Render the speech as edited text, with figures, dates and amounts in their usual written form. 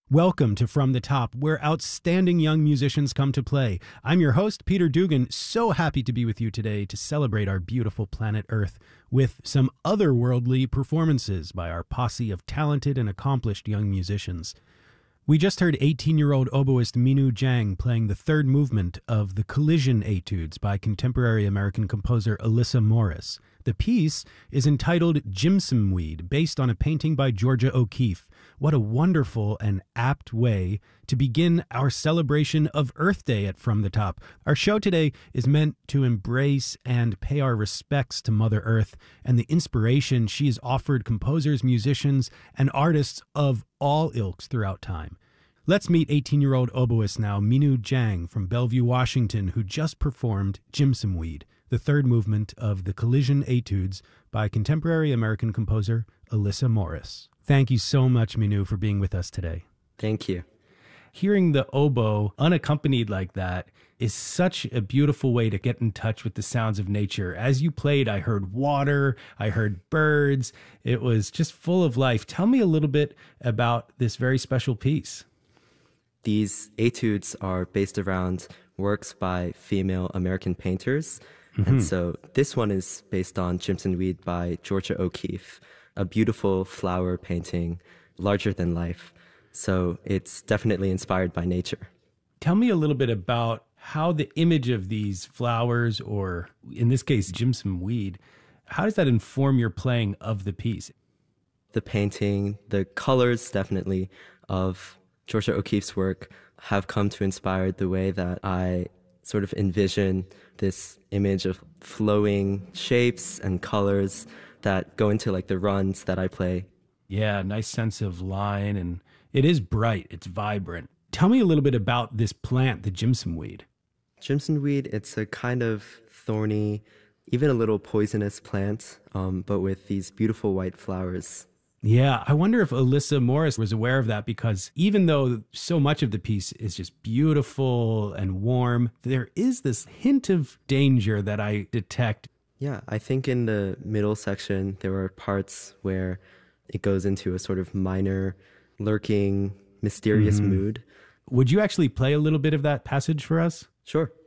Welcome to From the Top, where outstanding young musicians come to play. I'm your host, Peter Dugan, so happy to be with you today to celebrate our beautiful planet Earth with some otherworldly performances by our posse of talented and accomplished young musicians. We just heard 18-year-old oboist Minoo Jang playing the third movement of the Collision Etudes by contemporary American composer Alyssa Morris. The piece is entitled Jimson Weed, based on a painting by Georgia O'Keeffe. What a wonderful and apt way to begin our celebration of Earth Day at From the Top. Our show today is meant to embrace and pay our respects to Mother Earth and the inspiration she has offered composers, musicians, and artists of all ilks throughout time. Let's meet 18-year-old oboist now, Minoo Jang from Bellevue, Washington, who just performed Jimson Weed, the third movement of the Collision Etudes by contemporary American composer Alyssa Morris. Thank you so much, Minoo, for being with us today. Thank you. Hearing the oboe unaccompanied like that is such a beautiful way to get in touch with the sounds of nature. As you played, I heard water, I heard birds. It was just full of life. Tell me a little bit about this very special piece. These etudes are based around works by female American painters. And so this one is based on Jimson Weed by Georgia O'Keeffe, a beautiful flower painting, larger than life. So it's definitely inspired by nature. Tell me a little bit about how the image of these flowers, or in this case, Jimson Weed, how does that inform your playing of the piece? The painting, the colors definitely of Georgia O'Keeffe's work have come to inspire the way that I sort of envision this image of flowing shapes and colors that go into like the runs that I play. Yeah, nice sense of line, and it is bright, it's vibrant. Tell me a little bit about this plant, the Jimson Weed. Jimson weed, it's a kind of thorny, even a little poisonous plant, but with these beautiful white flowers. Yeah, I wonder if Alyssa Morris was aware of that, because even though so much of the piece is just beautiful and warm, there is this hint of danger that I detect. Yeah, I think in the middle section, there are parts where it goes into a sort of minor, lurking, mysterious mood. Would you actually play a little bit of that passage for us? Sure.